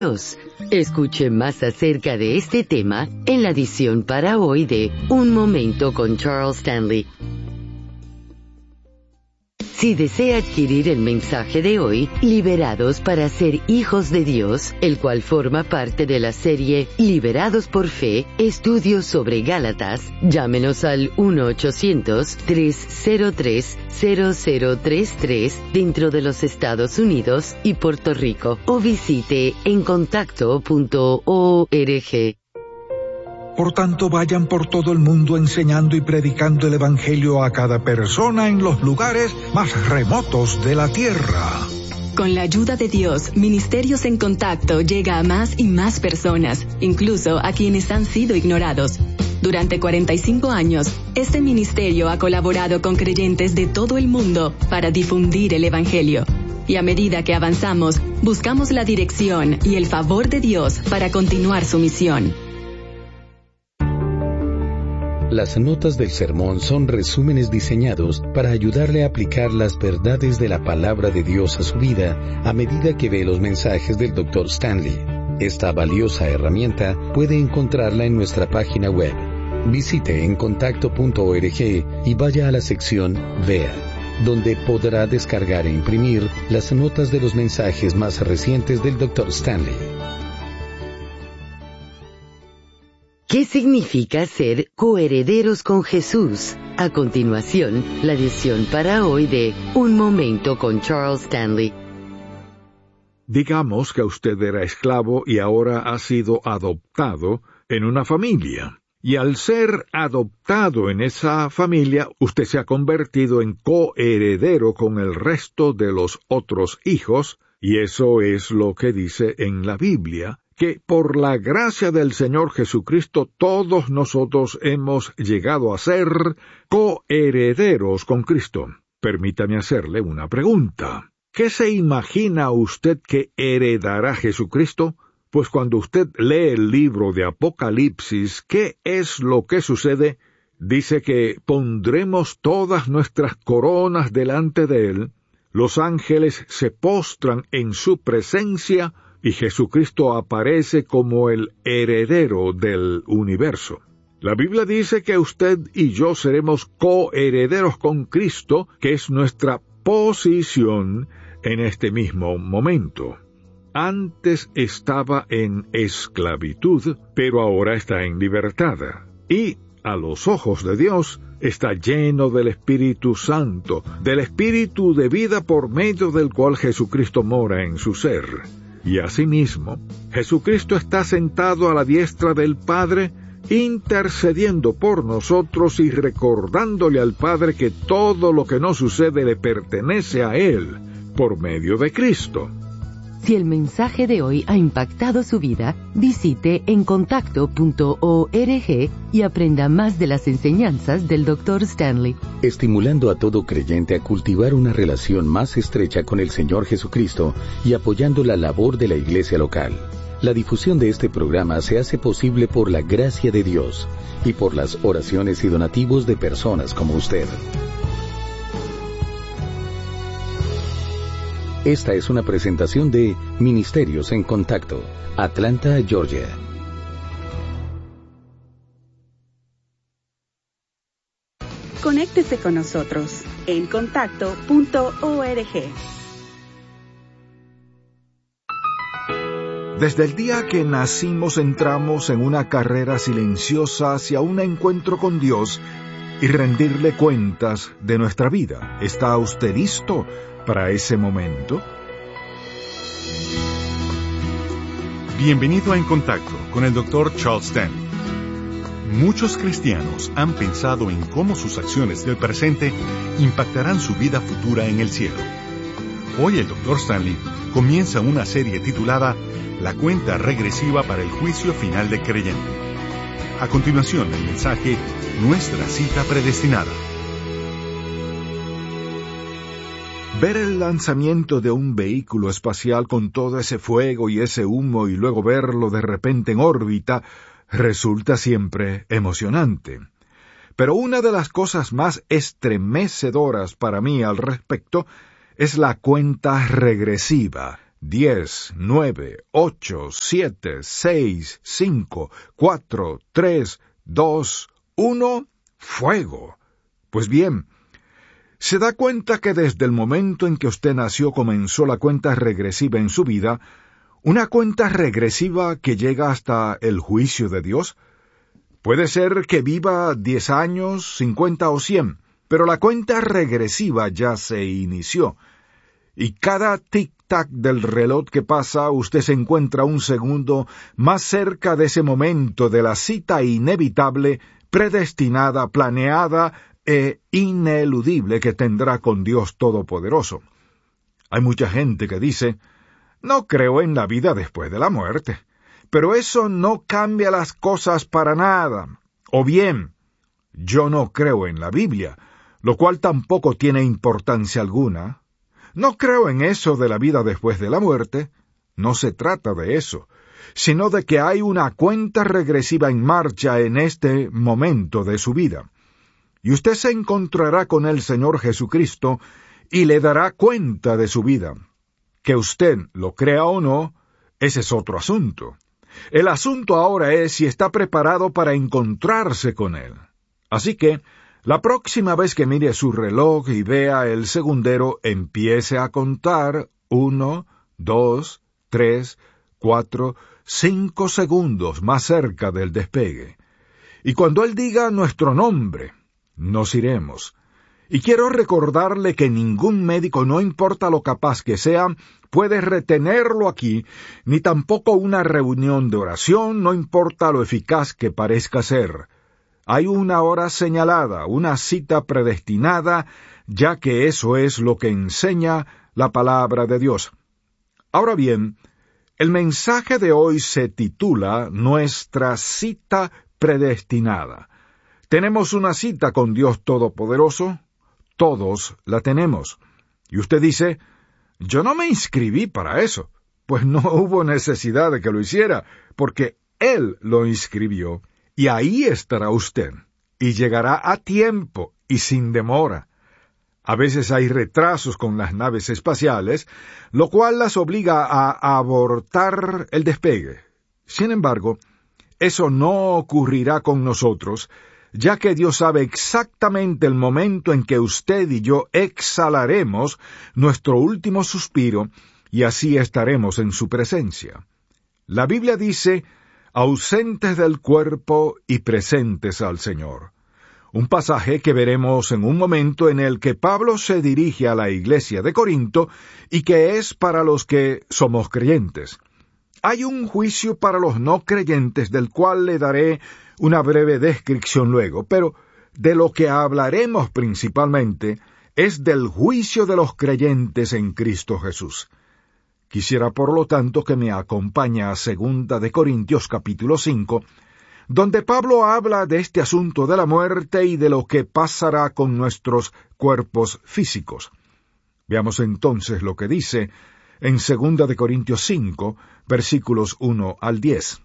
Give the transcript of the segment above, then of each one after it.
Escuche más acerca de este tema en la edición para hoy de Un Momento con Charles Stanley. Si desea adquirir el mensaje de hoy, Liberados para ser hijos de Dios, el cual forma parte de la serie Liberados por Fe, estudios sobre Gálatas, llámenos al 1-800-303-0033 dentro de los Estados Unidos y Puerto Rico, o visite encontacto.org. Por tanto, vayan por todo el mundo enseñando y predicando el Evangelio a cada persona en los lugares más remotos de la tierra. Con la ayuda de Dios, Ministerios en Contacto llega a más y más personas, incluso a quienes han sido ignorados. Durante 45 años, este ministerio ha colaborado con creyentes de todo el mundo para difundir el Evangelio. Y a medida que avanzamos, buscamos la dirección y el favor de Dios para continuar su misión. Las notas del sermón son resúmenes diseñados para ayudarle a aplicar las verdades de la palabra de Dios a su vida a medida que ve los mensajes del Dr. Stanley. Esta valiosa herramienta puede encontrarla en nuestra página web. Visite encontacto.org y vaya a la sección Vea, donde podrá descargar e imprimir las notas de los mensajes más recientes del Dr. Stanley. ¿Qué significa ser coherederos con Jesús? A continuación, la edición para hoy de Un Momento con Charles Stanley. Digamos que usted era esclavo y ahora ha sido adoptado en una familia. Y al ser adoptado en esa familia, usted se ha convertido en coheredero con el resto de los otros hijos, y eso es lo que dice en la Biblia, que por la gracia del Señor Jesucristo todos nosotros hemos llegado a ser coherederos con Cristo. Permítame hacerle una pregunta. ¿Qué se imagina usted que heredará Jesucristo? Pues cuando usted lee el libro de Apocalipsis, ¿qué es lo que sucede? Dice que pondremos todas nuestras coronas delante de Él, los ángeles se postran en su presencia, y Jesucristo aparece como el heredero del universo. La Biblia dice que usted y yo seremos coherederos con Cristo, que es nuestra posición en este mismo momento. Antes estaba en esclavitud, pero ahora está en libertad. Y, a los ojos de Dios, está lleno del Espíritu Santo, del Espíritu de vida por medio del cual Jesucristo mora en su ser. Y asimismo, Jesucristo está sentado a la diestra del Padre, intercediendo por nosotros y recordándole al Padre que todo lo que nos sucede le pertenece a Él, por medio de Cristo. Si el mensaje de hoy ha impactado su vida, visite encontacto.org y aprenda más de las enseñanzas del Dr. Stanley. Estimulando a todo creyente a cultivar una relación más estrecha con el Señor Jesucristo y apoyando la labor de la iglesia local. La difusión de este programa se hace posible por la gracia de Dios y por las oraciones y donativos de personas como usted. Esta es una presentación de Ministerios en Contacto, Atlanta, Georgia. Conéctese con nosotros en encontacto.org. Desde el día que nacimos entramos en una carrera silenciosa hacia un encuentro con Dios y rendirle cuentas de nuestra vida. ¿Está usted listo para ese momento? Bienvenido a En Contacto con el Dr. Charles Stanley. Muchos cristianos han pensado en cómo sus acciones del presente impactarán su vida futura en el cielo. Hoy el Dr. Stanley comienza una serie titulada La cuenta regresiva para el juicio final del creyente. A continuación, el mensaje Nuestra cita predestinada. Ver el lanzamiento de un vehículo espacial con todo ese fuego y ese humo y luego verlo de repente en órbita resulta siempre emocionante. Pero una de las cosas más estremecedoras para mí al respecto es la cuenta regresiva, 10, 9, 8, 7, 6, 5, 4, 3, 2, 1, fuego. Pues bien, ¿se da cuenta que desde el momento en que usted nació comenzó la cuenta regresiva en su vida, una cuenta regresiva que llega hasta el juicio de Dios? Puede ser que viva 10 años, 50 o 100, pero la cuenta regresiva ya se inició. Y cada tic-tac del reloj que pasa, usted se encuentra un segundo más cerca de ese momento de la cita inevitable, predestinada, planeada e ineludible que tendrá con Dios Todopoderoso. Hay mucha gente que dice, no creo en la vida después de la muerte, pero eso no cambia las cosas para nada. O bien, yo no creo en la Biblia, lo cual tampoco tiene importancia alguna. No creo en eso de la vida después de la muerte. No se trata de eso, sino de que hay una cuenta regresiva en marcha en este momento de su vida. Y usted se encontrará con el Señor Jesucristo y le dará cuenta de su vida. Que usted lo crea o no, ese es otro asunto. El asunto ahora es si está preparado para encontrarse con Él. Así que, la próxima vez que mire su reloj y vea el segundero, empiece a contar 1, 2, 3, 4, 5 segundos más cerca del despegue. Y cuando Él diga nuestro nombre, nos iremos. Y quiero recordarle que ningún médico, no importa lo capaz que sea, puede retenerlo aquí, ni tampoco una reunión de oración, no importa lo eficaz que parezca ser. Hay una hora señalada, una cita predestinada, ya que eso es lo que enseña la palabra de Dios. Ahora bien, el mensaje de hoy se titula Nuestra cita predestinada. ¿Tenemos una cita con Dios Todopoderoso? Todos la tenemos. Y usted dice, yo no me inscribí para eso. Pues no hubo necesidad de que lo hiciera, porque Él lo inscribió. Y ahí estará usted, y llegará a tiempo y sin demora. A veces hay retrasos con las naves espaciales, lo cual las obliga a abortar el despegue. Sin embargo, eso no ocurrirá con nosotros, ya que Dios sabe exactamente el momento en que usted y yo exhalaremos nuestro último suspiro, y así estaremos en su presencia. La Biblia dice, ausentes del cuerpo y presentes al Señor. Un pasaje que veremos en un momento en el que Pablo se dirige a la iglesia de Corinto y que es para los que somos creyentes. Hay un juicio para los no creyentes del cual le daré una breve descripción luego, pero de lo que hablaremos principalmente es del juicio de los creyentes en Cristo Jesús. Quisiera, por lo tanto, que me acompañe a 2 de Corintios capítulo 5, donde Pablo habla de este asunto de la muerte y de lo que pasará con nuestros cuerpos físicos. Veamos entonces lo que dice en 2 de Corintios 5, versículos 1 al 10.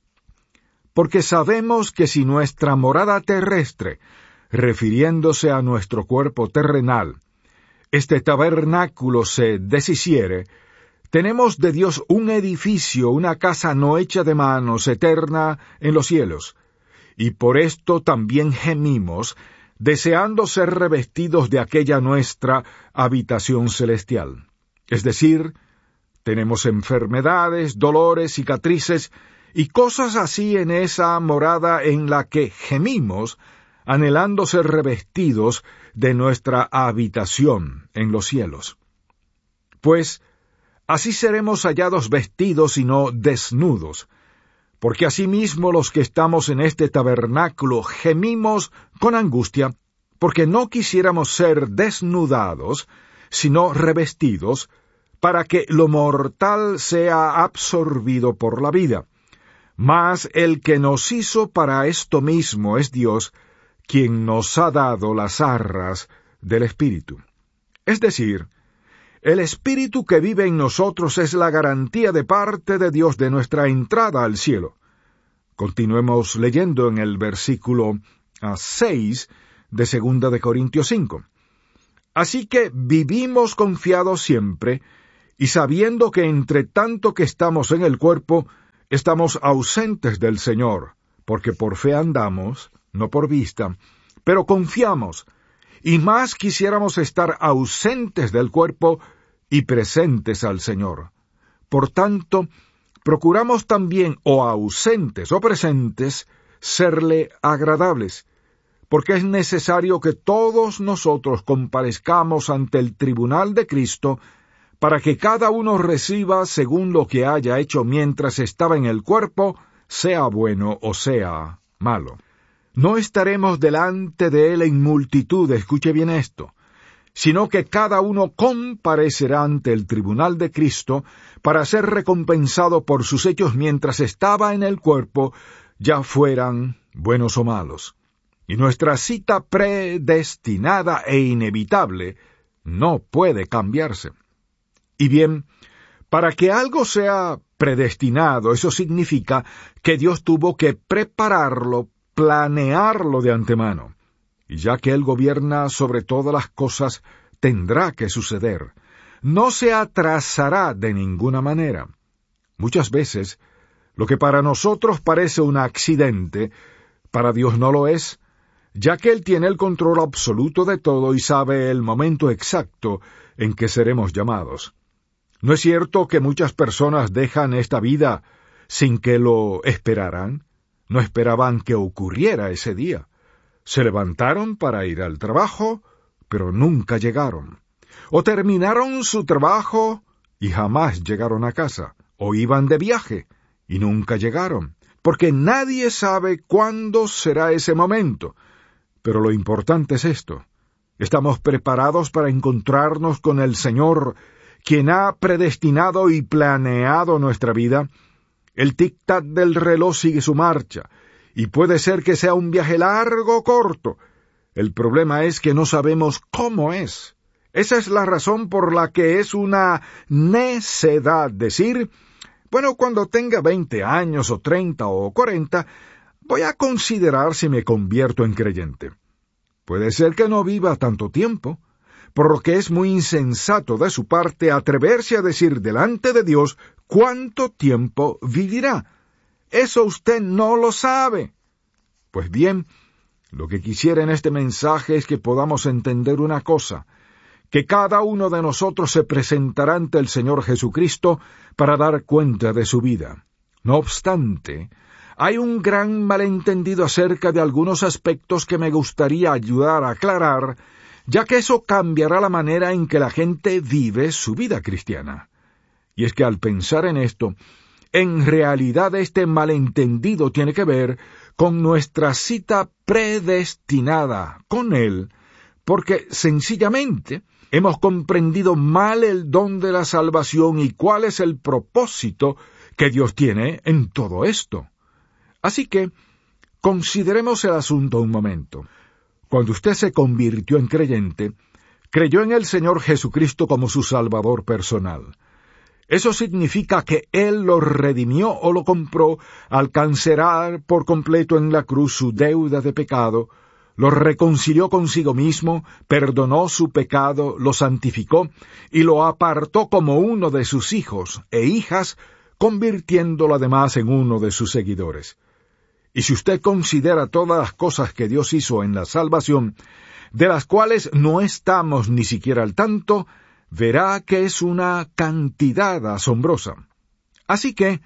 Porque sabemos que si nuestra morada terrestre, refiriéndose a nuestro cuerpo terrenal, este tabernáculo se deshiciere, tenemos de Dios un edificio, una casa no hecha de manos, eterna en los cielos. Y por esto también gemimos, deseando ser revestidos de aquella nuestra habitación celestial. Es decir, tenemos enfermedades, dolores, cicatrices y cosas así en esa morada en la que gemimos, anhelando ser revestidos de nuestra habitación en los cielos. Pues, así seremos hallados vestidos y no desnudos, porque asimismo los que estamos en este tabernáculo gemimos con angustia, porque no quisiéramos ser desnudados, sino revestidos, para que lo mortal sea absorbido por la vida. Mas el que nos hizo para esto mismo es Dios, quien nos ha dado las arras del Espíritu. Es decir, el Espíritu que vive en nosotros es la garantía de parte de Dios de nuestra entrada al cielo. Continuemos leyendo en el versículo 6 de 2 de Corintios 5. Así que vivimos confiados siempre, y sabiendo que entre tanto que estamos en el cuerpo, estamos ausentes del Señor, porque por fe andamos, no por vista, pero confiamos, y más quisiéramos estar ausentes del cuerpo y presentes al Señor. Por tanto, procuramos también, o ausentes o presentes, serle agradables, porque es necesario que todos nosotros comparezcamos ante el tribunal de Cristo, para que cada uno reciba según lo que haya hecho mientras estaba en el cuerpo, sea bueno o sea malo. No estaremos delante de él en multitud, escuche bien esto, sino que cada uno comparecerá ante el tribunal de Cristo para ser recompensado por sus hechos mientras estaba en el cuerpo, ya fueran buenos o malos. Y nuestra cita predestinada e inevitable no puede cambiarse. Y bien, para que algo sea predestinado, eso significa que Dios tuvo que prepararlo, planearlo de antemano. Y ya que Él gobierna sobre todas las cosas, tendrá que suceder. No se atrasará de ninguna manera. Muchas veces, lo que para nosotros parece un accidente, para Dios no lo es, ya que Él tiene el control absoluto de todo y sabe el momento exacto en que seremos llamados. ¿No es cierto que muchas personas dejan esta vida sin que lo esperaran? No esperaban que ocurriera ese día. Se levantaron para ir al trabajo, pero nunca llegaron. O terminaron su trabajo y jamás llegaron a casa. O iban de viaje y nunca llegaron. Porque nadie sabe cuándo será ese momento. Pero lo importante es esto. Estamos preparados para encontrarnos con el Señor, quien ha predestinado y planeado nuestra vida. El tic-tac del reloj sigue su marcha, y puede ser que sea un viaje largo o corto. El problema es que no sabemos cómo es. Esa es la razón por la que es una necedad decir, bueno, cuando tenga 20 años o 30 o 40, voy a considerar si me convierto en creyente. Puede ser que no viva tanto tiempo, por lo que es muy insensato de su parte atreverse a decir delante de Dios cuánto tiempo vivirá. Eso usted no lo sabe. Pues bien, lo que quisiera en este mensaje es que podamos entender una cosa, que cada uno de nosotros se presentará ante el Señor Jesucristo para dar cuenta de su vida. No obstante, hay un gran malentendido acerca de algunos aspectos que me gustaría ayudar a aclarar, ya que eso cambiará la manera en que la gente vive su vida cristiana. Y es que al pensar en esto, en realidad este malentendido tiene que ver con nuestra cita predestinada con Él, porque sencillamente hemos comprendido mal el don de la salvación y cuál es el propósito que Dios tiene en todo esto. Así que, consideremos el asunto un momento. Cuando usted se convirtió en creyente, creyó en el Señor Jesucristo como su Salvador personal. Eso significa que Él lo redimió o lo compró al cancelar por completo en la cruz su deuda de pecado, lo reconcilió consigo mismo, perdonó su pecado, lo santificó y lo apartó como uno de sus hijos e hijas, convirtiéndolo además en uno de sus seguidores. Y si usted considera todas las cosas que Dios hizo en la salvación, de las cuales no estamos ni siquiera al tanto, verá que es una cantidad asombrosa. Así que,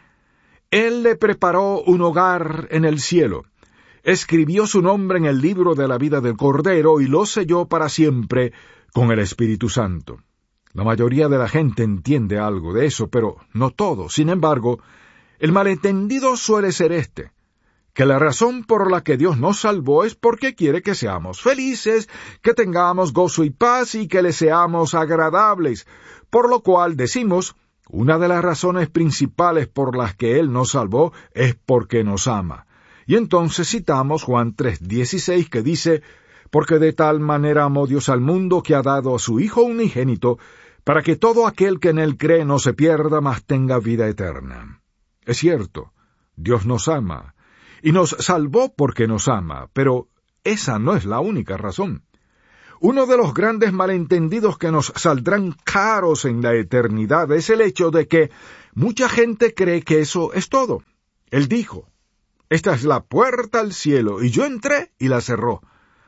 Él le preparó un hogar en el cielo, escribió su nombre en el libro de la vida del Cordero y lo selló para siempre con el Espíritu Santo. La mayoría de la gente entiende algo de eso, pero no todo. Sin embargo, el malentendido suele ser este, que la razón por la que Dios nos salvó es porque quiere que seamos felices, que tengamos gozo y paz y que le seamos agradables, por lo cual decimos, una de las razones principales por las que Él nos salvó es porque nos ama. Y entonces citamos Juan 3:16 que dice, porque de tal manera amó Dios al mundo que ha dado a su Hijo unigénito, para que todo aquel que en Él cree no se pierda, mas tenga vida eterna. Es cierto, Dios nos ama, y nos salvó porque nos ama, pero esa no es la única razón. Uno de los grandes malentendidos que nos saldrán caros en la eternidad es el hecho de que mucha gente cree que eso es todo. Él dijo, esta es la puerta al cielo, y yo entré y la cerró.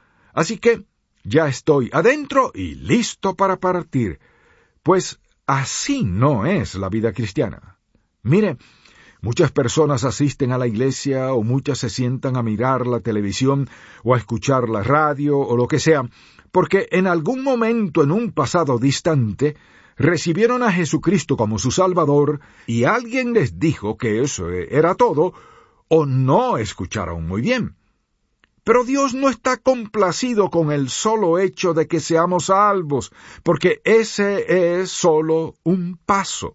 Así que ya estoy adentro y listo para partir. Pues así no es la vida cristiana. Mire, muchas personas asisten a la iglesia o muchas se sientan a mirar la televisión o a escuchar la radio o lo que sea, porque en algún momento en un pasado distante recibieron a Jesucristo como su Salvador y alguien les dijo que eso era todo, o no escucharon muy bien. Pero Dios no está complacido con el solo hecho de que seamos salvos, porque ese es solo un paso.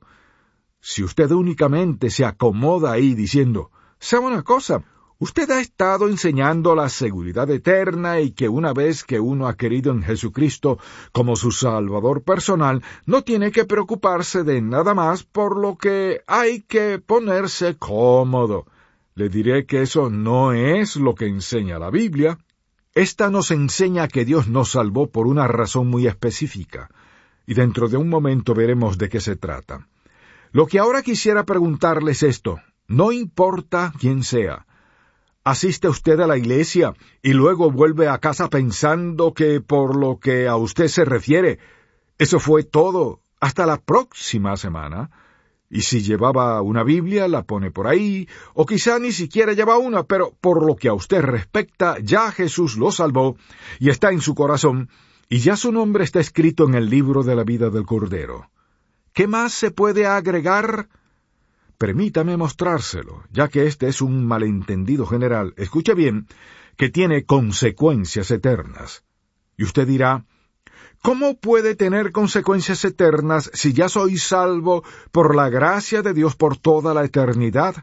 Si usted únicamente se acomoda ahí diciendo, ¿sabe una cosa? Usted ha estado enseñando la seguridad eterna y que una vez que uno ha querido en Jesucristo como su Salvador personal, no tiene que preocuparse de nada más, por lo que hay que ponerse cómodo. Le diré que eso no es lo que enseña la Biblia. Esta nos enseña que Dios nos salvó por una razón muy específica, y dentro de un momento veremos de qué se trata. Lo que ahora quisiera preguntarles es esto, no importa quién sea. ¿Asiste usted a la iglesia y luego vuelve a casa pensando que por lo que a usted se refiere, eso fue todo hasta la próxima semana? Y si llevaba una Biblia, la pone por ahí, o quizá ni siquiera lleva una, pero por lo que a usted respecta, ya Jesús lo salvó y está en su corazón, y ya su nombre está escrito en el libro de la vida del Cordero. ¿Qué más se puede agregar? Permítame mostrárselo, ya que este es un malentendido general, escuche bien, que tiene consecuencias eternas. Y usted dirá, ¿cómo puede tener consecuencias eternas si ya soy salvo por la gracia de Dios por toda la eternidad?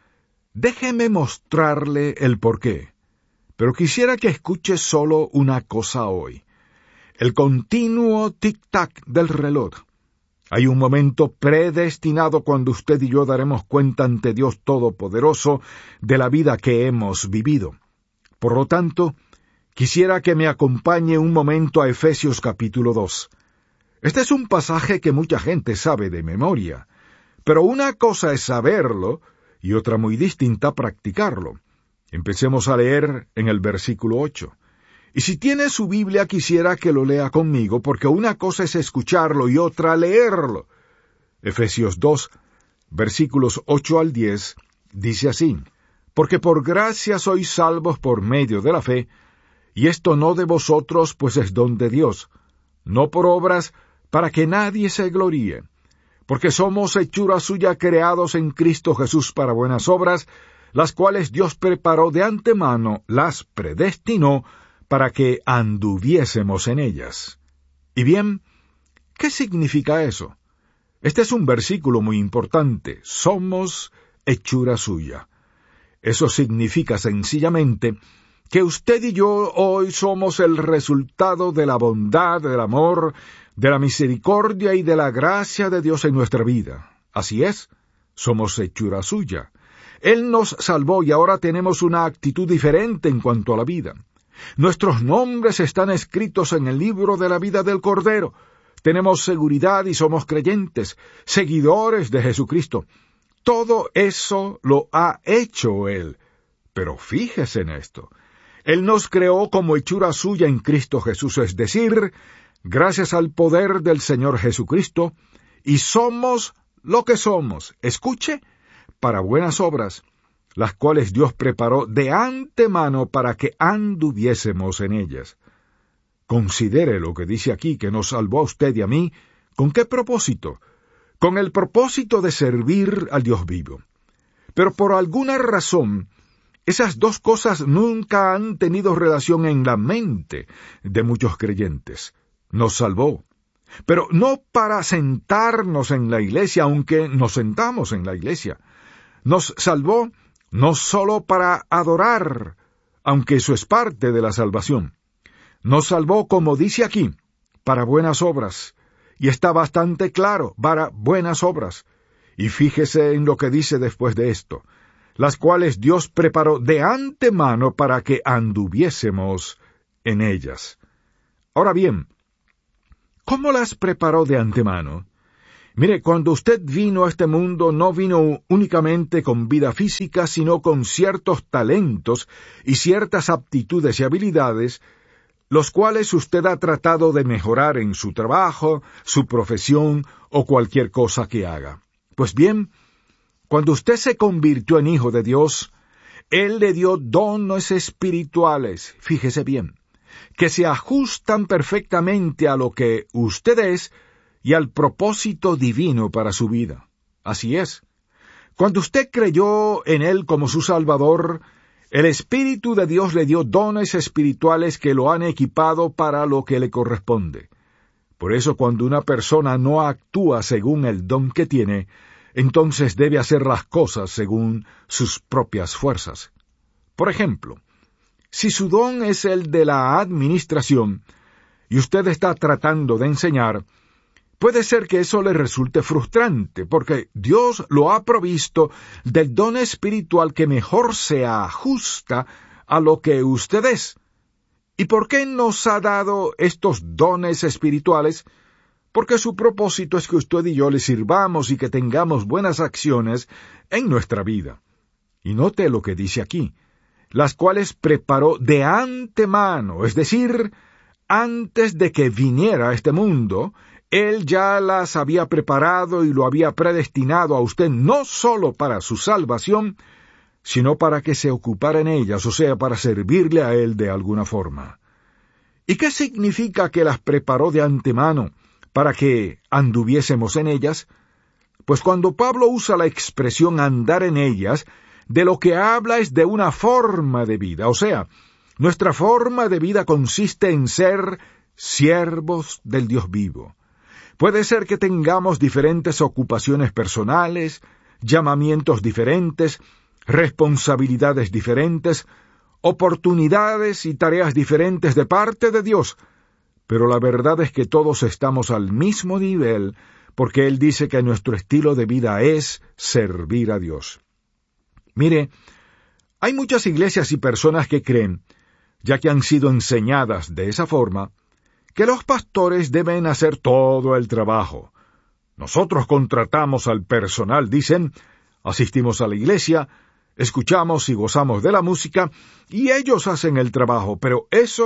Déjeme mostrarle el porqué, pero quisiera que escuche solo una cosa hoy. El continuo tic-tac del reloj. Hay un momento predestinado cuando usted y yo daremos cuenta ante Dios Todopoderoso de la vida que hemos vivido. Por lo tanto, quisiera que me acompañe un momento a Efesios capítulo 2. Este es un pasaje que mucha gente sabe de memoria, pero una cosa es saberlo y otra muy distinta practicarlo. Empecemos a leer en el versículo 8. Y si tiene su Biblia quisiera que lo lea conmigo, porque una cosa es escucharlo y otra leerlo. Efesios 2, versículos 8 al 10, dice así, porque por gracia sois salvos por medio de la fe, y esto no de vosotros, pues es don de Dios, no por obras, para que nadie se gloríe, porque somos hechura suya creados en Cristo Jesús para buenas obras, las cuales Dios preparó de antemano, las predestinó, para que anduviésemos en ellas. Y bien, ¿qué significa eso? Este es un versículo muy importante. Somos hechura suya. Eso significa sencillamente que usted y yo hoy somos el resultado de la bondad, del amor, de la misericordia y de la gracia de Dios en nuestra vida. Así es, somos hechura suya. Él nos salvó y ahora tenemos una actitud diferente en cuanto a la vida. Nuestros nombres están escritos en el libro de la vida del Cordero. Tenemos seguridad y somos creyentes, seguidores de Jesucristo. Todo eso lo ha hecho Él. Pero fíjese en esto. Él nos creó como hechura suya en Cristo Jesús, es decir, gracias al poder del Señor Jesucristo, y somos lo que somos. Escuche, para buenas obras, las cuales Dios preparó de antemano para que anduviésemos en ellas. Considere lo que dice aquí, que nos salvó a usted y a mí. ¿Con qué propósito? Con el propósito de servir al Dios vivo. Pero por alguna razón, esas dos cosas nunca han tenido relación en la mente de muchos creyentes. Nos salvó, pero no para sentarnos en la iglesia, aunque nos sentamos en la iglesia. Nos salvó no solo para adorar, aunque eso es parte de la salvación. Nos salvó, como dice aquí, para buenas obras, y está bastante claro, para buenas obras. Y fíjese en lo que dice después de esto, las cuales Dios preparó de antemano para que anduviésemos en ellas. Ahora bien, ¿cómo las preparó de antemano? Mire, cuando usted vino a este mundo, no vino únicamente con vida física, sino con ciertos talentos y ciertas aptitudes y habilidades, los cuales usted ha tratado de mejorar en su trabajo, su profesión o cualquier cosa que haga. Pues bien, cuando usted se convirtió en hijo de Dios, Él le dio dones espirituales, fíjese bien, que se ajustan perfectamente a lo que usted es y al propósito divino para su vida. Así es. Cuando usted creyó en Él como su Salvador, el Espíritu de Dios le dio dones espirituales que lo han equipado para lo que le corresponde. Por eso, cuando una persona no actúa según el don que tiene, entonces debe hacer las cosas según sus propias fuerzas. Por ejemplo, si su don es el de la administración y usted está tratando de enseñar, puede ser que eso le resulte frustrante, porque Dios lo ha provisto del don espiritual que mejor se ajusta a lo que usted es. ¿Y por qué nos ha dado estos dones espirituales? Porque su propósito es que usted y yo le sirvamos y que tengamos buenas acciones en nuestra vida. Y note lo que dice aquí, las cuales preparó de antemano, es decir, antes de que viniera a este mundo, Él ya las había preparado y lo había predestinado a usted no sólo para su salvación, sino para que se ocupara en ellas, o sea, para servirle a Él de alguna forma. ¿Y qué significa que las preparó de antemano para que anduviésemos en ellas? Pues cuando Pablo usa la expresión andar en ellas, de lo que habla es de una forma de vida, o sea, nuestra forma de vida consiste en ser siervos del Dios vivo. Puede ser que tengamos diferentes ocupaciones personales, llamamientos diferentes, responsabilidades diferentes, oportunidades y tareas diferentes de parte de Dios, pero la verdad es que todos estamos al mismo nivel, porque Él dice que nuestro estilo de vida es servir a Dios. Mire, hay muchas iglesias y personas que creen, ya que han sido enseñadas de esa forma, que los pastores deben hacer todo el trabajo. Nosotros contratamos al personal, dicen, asistimos a la iglesia, escuchamos y gozamos de la música, y ellos hacen el trabajo, pero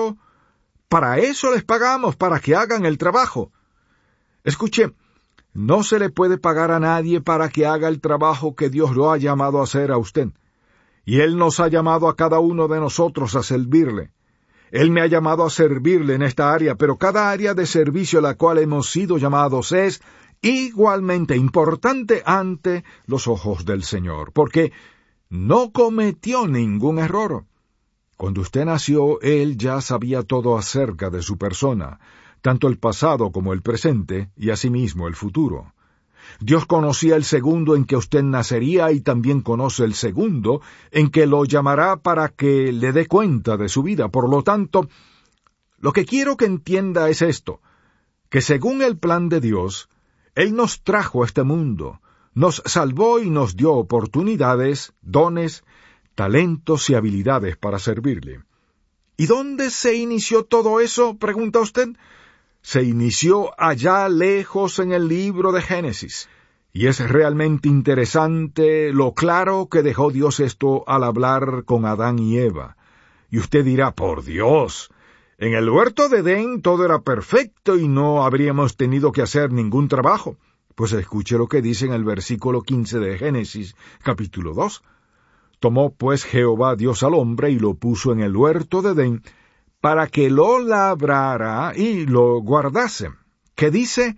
para eso les pagamos, para que hagan el trabajo. Escuche, no se le puede pagar a nadie para que haga el trabajo que Dios lo ha llamado a hacer a usted, y Él nos ha llamado a cada uno de nosotros a servirle. Él me ha llamado a servirle en esta área, pero cada área de servicio a la cual hemos sido llamados es igualmente importante ante los ojos del Señor, porque no cometió ningún error. Cuando usted nació, Él ya sabía todo acerca de su persona, tanto el pasado como el presente, y asimismo el futuro. Dios conocía el segundo en que usted nacería y también conoce el segundo en que lo llamará para que le dé cuenta de su vida. Por lo tanto, lo que quiero que entienda es esto, que según el plan de Dios, Él nos trajo a este mundo, nos salvó y nos dio oportunidades, dones, talentos y habilidades para servirle. ¿Y dónde se inició todo eso?, pregunta usted. Se inició allá lejos en el libro de Génesis, y es realmente interesante lo claro que dejó Dios esto al hablar con Adán y Eva. Y usted dirá, por Dios, en el huerto de Edén todo era perfecto y no habríamos tenido que hacer ningún trabajo. Pues escuche lo que dice en el versículo 15 de Génesis, capítulo 2. Tomó pues Jehová Dios al hombre y lo puso en el huerto de Edén, para que lo labrara y lo guardase. ¿Qué dice?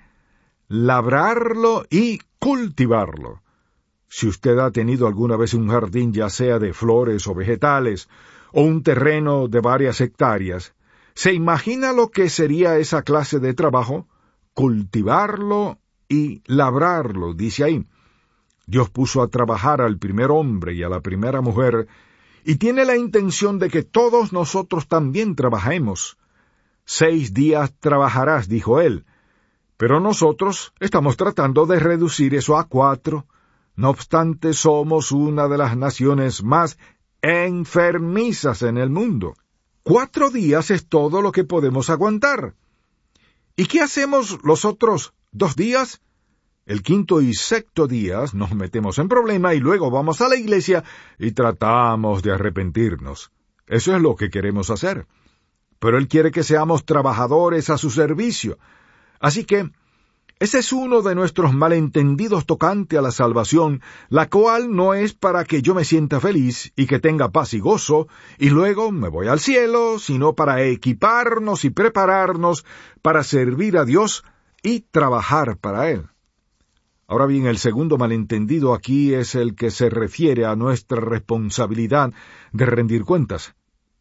Labrarlo y cultivarlo. Si usted ha tenido alguna vez un jardín, ya sea de flores o vegetales, o un terreno de varias hectáreas, ¿se imagina lo que sería esa clase de trabajo? Cultivarlo y labrarlo, dice ahí. Dios puso a trabajar al primer hombre y a la primera mujer, y tiene la intención de que todos nosotros también trabajemos. 6 días trabajarás, dijo Él, pero nosotros estamos tratando de reducir eso a 4. No obstante, somos una de las naciones más enfermizas en el mundo. 4 días es todo lo que podemos aguantar. ¿Y qué hacemos los otros 2 días? El 5º y 6º días nos metemos en problema y luego vamos a la iglesia y tratamos de arrepentirnos. Eso es lo que queremos hacer. Pero Él quiere que seamos trabajadores a su servicio. Así que ese es uno de nuestros malentendidos tocante a la salvación, la cual no es para que yo me sienta feliz y que tenga paz y gozo, y luego me voy al cielo, sino para equiparnos y prepararnos para servir a Dios y trabajar para Él. Ahora bien, el segundo malentendido aquí es el que se refiere a nuestra responsabilidad de rendir cuentas.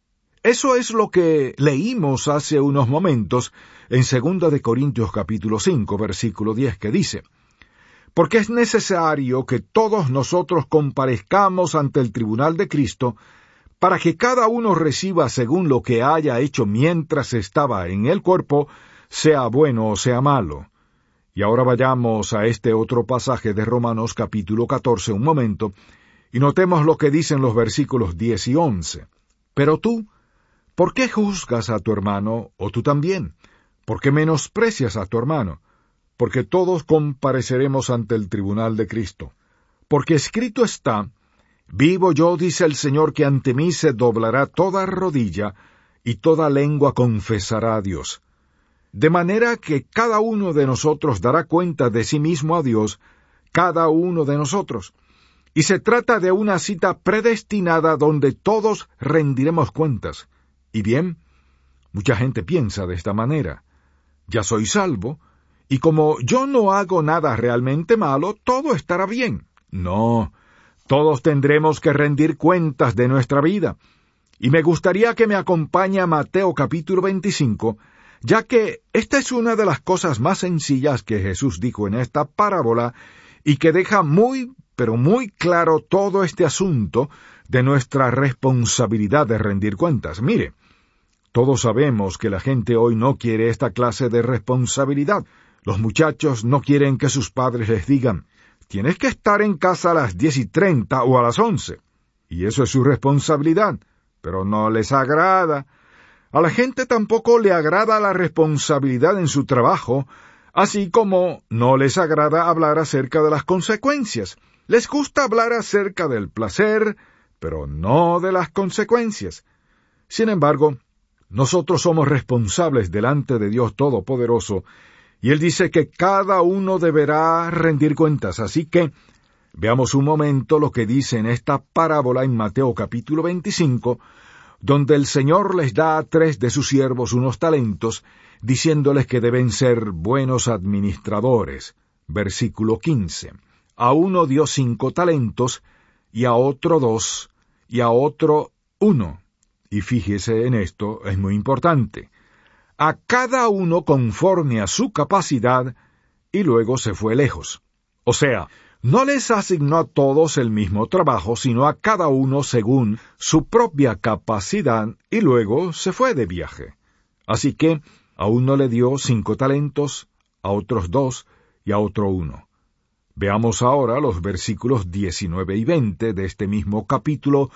Eso es lo que leímos hace unos momentos en 2 de Corintios capítulo 5, versículo 10, que dice: «Porque es necesario que todos nosotros comparezcamos ante el tribunal de Cristo, para que cada uno reciba según lo que haya hecho mientras estaba en el cuerpo, sea bueno o sea malo». Y ahora vayamos a este otro pasaje de Romanos capítulo 14 un momento, y notemos lo que dicen los versículos 10 y 11. «Pero tú, ¿por qué juzgas a tu hermano, o tú también? ¿Por qué menosprecias a tu hermano? Porque todos compareceremos ante el tribunal de Cristo. Porque escrito está: vivo yo, dice el Señor, que ante mí se doblará toda rodilla, y toda lengua confesará a Dios. De manera que cada uno de nosotros dará cuenta de sí mismo a Dios, cada uno de nosotros. Y se trata de una cita predestinada donde todos rendiremos cuentas. Y bien, mucha gente piensa de esta manera: ya soy salvo, y como yo no hago nada realmente malo, todo estará bien. No, todos tendremos que rendir cuentas de nuestra vida. Y me gustaría que me acompañe a Mateo capítulo 25, ya que esta es una de las cosas más sencillas que Jesús dijo en esta parábola, y que deja muy, pero muy claro todo este asunto de nuestra responsabilidad de rendir cuentas. Mire, todos sabemos que la gente hoy no quiere esta clase de responsabilidad. Los muchachos no quieren que sus padres les digan: tienes que estar en casa a las 10:30 o a las 11. Y eso es su responsabilidad, pero no les agrada. A la gente tampoco le agrada la responsabilidad en su trabajo, así como no les agrada hablar acerca de las consecuencias. Les gusta hablar acerca del placer, pero no de las consecuencias. Sin embargo, nosotros somos responsables delante de Dios Todopoderoso, y Él dice que cada uno deberá rendir cuentas. Así que veamos un momento lo que dice en esta parábola en Mateo capítulo 25, donde el Señor les da a 3 de sus siervos unos talentos, diciéndoles que deben ser buenos administradores. Versículo 15. A uno dio 5 talentos, y a otro 2, y a otro 1. Y fíjese en esto, es muy importante. A cada uno conforme a su capacidad, y luego se fue lejos. O sea, no les asignó a todos el mismo trabajo, sino a cada uno según su propia capacidad, y luego se fue de viaje. Así que a uno le dio 5 talentos, a otros 2, y a otro 1. Veamos ahora los versículos 19 y 20 de este mismo capítulo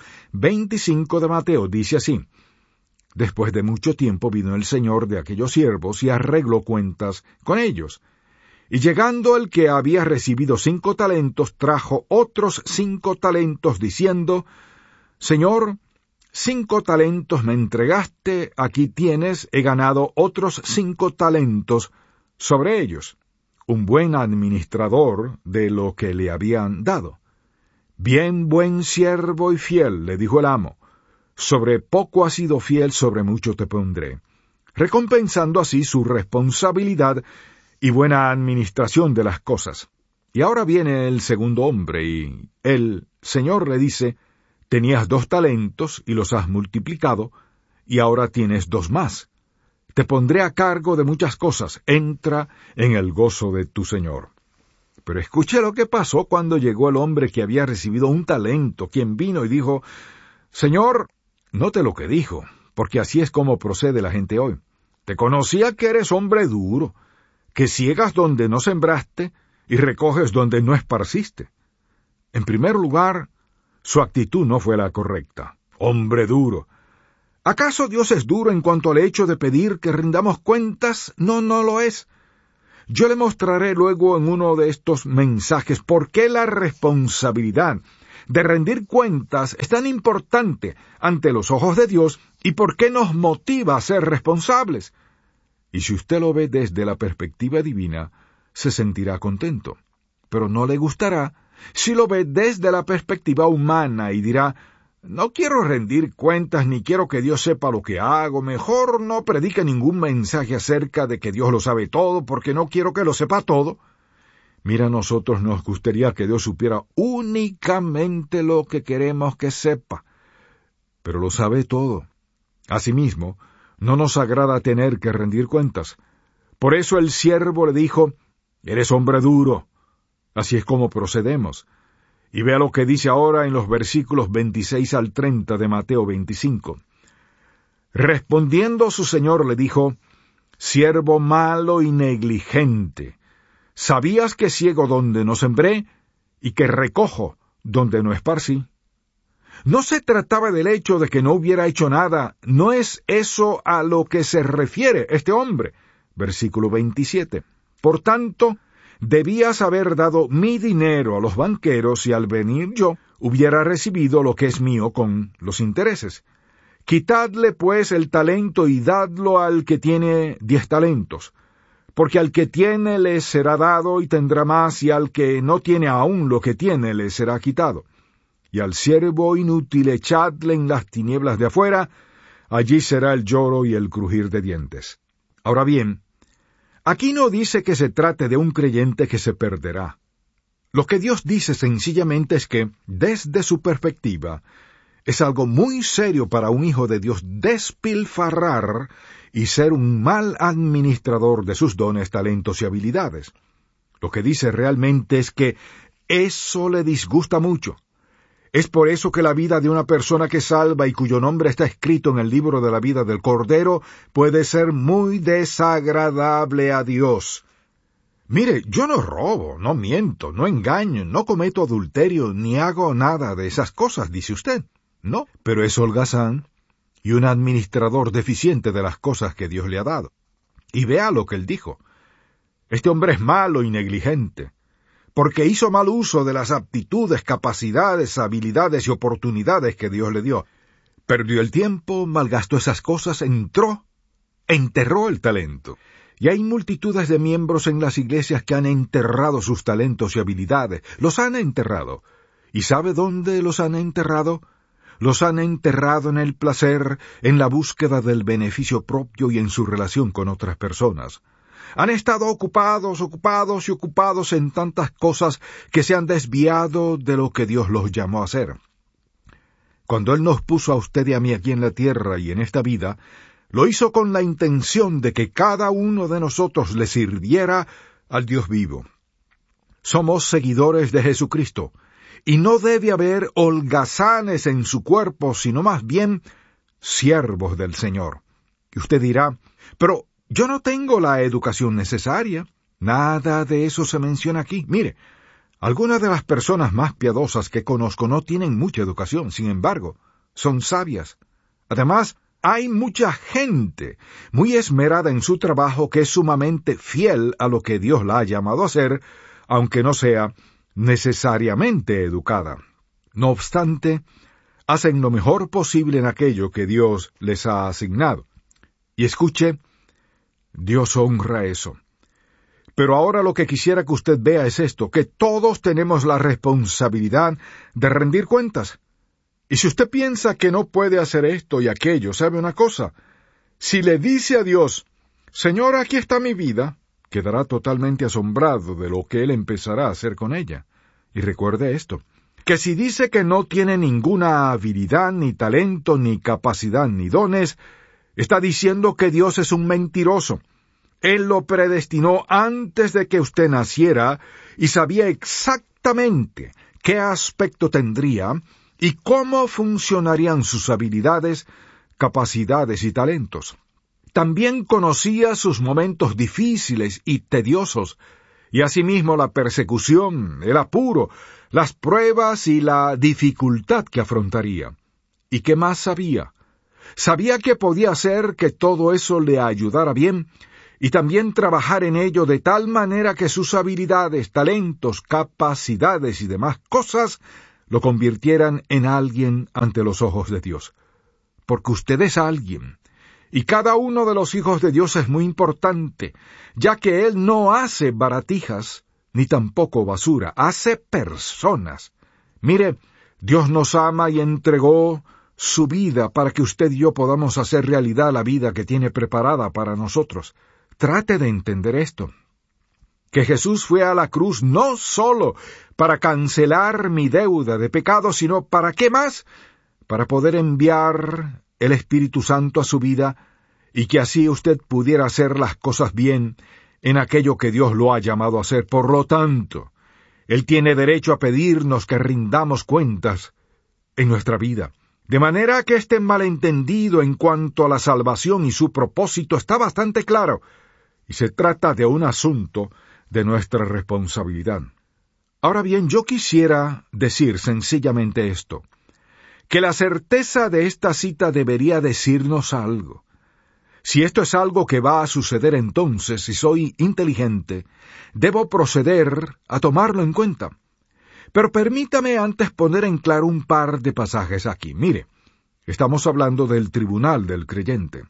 25 de Mateo. Dice así: Después de mucho tiempo vino el señor de aquellos siervos y arregló cuentas con ellos. Y llegando el que había recibido 5 talentos, trajo otros 5 talentos, diciendo: Señor, 5 talentos me entregaste, aquí tienes, he ganado otros 5 talentos sobre ellos. Un buen administrador de lo que le habían dado. Bien, buen siervo y fiel, le dijo el amo, sobre poco has sido fiel, sobre mucho te pondré, recompensando así su responsabilidad y buena administración de las cosas. Y ahora viene el segundo hombre, y el Señor le dice: tenías 2 talentos, y los has multiplicado, y ahora tienes 2 más. Te pondré a cargo de muchas cosas, entra en el gozo de tu Señor. Pero escuche lo que pasó cuando llegó el hombre que había recibido 1 talento, quien vino y dijo: Señor, note lo que dijo, porque así es como procede la gente hoy. Te conocía que eres hombre duro, que ciegas donde no sembraste y recoges donde no esparciste. En primer lugar, su actitud no fue la correcta. Hombre duro. ¿Acaso Dios es duro en cuanto al hecho de pedir que rindamos cuentas? No, no lo es. Yo le mostraré luego en uno de estos mensajes por qué la responsabilidad de rendir cuentas es tan importante ante los ojos de Dios y por qué nos motiva a ser responsables. Y si usted lo ve desde la perspectiva divina, se sentirá contento. Pero no le gustará si lo ve desde la perspectiva humana y dirá, no quiero rendir cuentas ni quiero que Dios sepa lo que hago, mejor no predique ningún mensaje acerca de que Dios lo sabe todo porque no quiero que lo sepa todo. Mira, a nosotros nos gustaría que Dios supiera únicamente lo que queremos que sepa, pero lo sabe todo. Asimismo, no nos agrada tener que rendir cuentas. Por eso el siervo le dijo, eres hombre duro. Así es como procedemos. Y vea lo que dice ahora en los versículos 26 al 30 de Mateo 25. Respondiendo su señor le dijo, siervo malo y negligente, ¿sabías que ciego donde no sembré y que recojo donde no esparcí? No se trataba del hecho de que no hubiera hecho nada, no es eso a lo que se refiere este hombre. Versículo 27. Por tanto, debías haber dado mi dinero a los banqueros y al venir yo hubiera recibido lo que es mío con los intereses. Quitadle pues el talento y dadlo al que tiene 10 talentos, porque al que tiene le será dado y tendrá más, y al que no tiene aún lo que tiene le será quitado. Y al siervo inútil echadle en las tinieblas de afuera, allí será el lloro y el crujir de dientes. Ahora bien, aquí no dice que se trate de un creyente que se perderá. Lo que Dios dice sencillamente es que, desde su perspectiva, es algo muy serio para un hijo de Dios despilfarrar y ser un mal administrador de sus dones, talentos y habilidades. Lo que dice realmente es que eso le disgusta mucho. Es por eso que la vida de una persona que salva y cuyo nombre está escrito en el libro de la vida del Cordero puede ser muy desagradable a Dios. Mire, yo no robo, no miento, no engaño, no cometo adulterio, ni hago nada de esas cosas, dice usted. No, pero es holgazán y un administrador deficiente de las cosas que Dios le ha dado. Y vea lo que él dijo. Este hombre es malo y negligente, porque hizo mal uso de las aptitudes, capacidades, habilidades y oportunidades que Dios le dio. Perdió el tiempo, malgastó esas cosas, enterró el talento. Y hay multitudes de miembros en las iglesias que han enterrado sus talentos y habilidades. Los han enterrado. ¿Y sabe dónde los han enterrado? Los han enterrado en el placer, en la búsqueda del beneficio propio y en su relación con otras personas. Han estado ocupados en tantas cosas que se han desviado de lo que Dios los llamó a hacer. Cuando Él nos puso a usted y a mí aquí en la tierra y en esta vida, lo hizo con la intención de que cada uno de nosotros le sirviera al Dios vivo. Somos seguidores de Jesucristo, y no debe haber holgazanes en su cuerpo, sino más bien siervos del Señor. Y usted dirá, pero yo no tengo la educación necesaria. Nada de eso se menciona aquí. Mire, algunas de las personas más piadosas que conozco no tienen mucha educación, sin embargo, son sabias. Además, hay mucha gente muy esmerada en su trabajo que es sumamente fiel a lo que Dios la ha llamado a hacer, aunque no sea necesariamente educada. No obstante, hacen lo mejor posible en aquello que Dios les ha asignado. Y escuche, Dios honra eso. Pero ahora lo que quisiera que usted vea es esto, que todos tenemos la responsabilidad de rendir cuentas. Y si usted piensa que no puede hacer esto y aquello, ¿sabe una cosa? Si le dice a Dios, Señor, aquí está mi vida, quedará totalmente asombrado de lo que Él empezará a hacer con ella. Y recuerde esto, que si dice que no tiene ninguna habilidad, ni talento, ni capacidad, ni dones, está diciendo que Dios es un mentiroso. Él lo predestinó antes de que usted naciera y sabía exactamente qué aspecto tendría y cómo funcionarían sus habilidades, capacidades y talentos. También conocía sus momentos difíciles y tediosos, y asimismo la persecución, el apuro, las pruebas y la dificultad que afrontaría. ¿Y qué más sabía? Sabía que podía hacer que todo eso le ayudara bien y también trabajar en ello de tal manera que sus habilidades, talentos, capacidades y demás cosas lo convirtieran en alguien ante los ojos de Dios. Porque usted es alguien, y cada uno de los hijos de Dios es muy importante, ya que Él no hace baratijas, ni tampoco basura, hace personas. Mire, Dios nos ama y entregó su vida para que usted y yo podamos hacer realidad la vida que tiene preparada para nosotros. Trate de entender esto, que Jesús fue a la cruz no solo para cancelar mi deuda de pecado, sino ¿para qué más? Para poder enviar el Espíritu Santo a su vida y que así usted pudiera hacer las cosas bien en aquello que Dios lo ha llamado a hacer. Por lo tanto, Él tiene derecho a pedirnos que rindamos cuentas en nuestra vida. De manera que este malentendido en cuanto a la salvación y su propósito está bastante claro, y se trata de un asunto de nuestra responsabilidad. Ahora bien, yo quisiera decir sencillamente esto, que la certeza de esta cita debería decirnos algo. Si esto es algo que va a suceder, entonces, si soy inteligente, debo proceder a tomarlo en cuenta. Pero permítame antes poner en claro un par de pasajes aquí. Mire, estamos hablando del tribunal del creyente.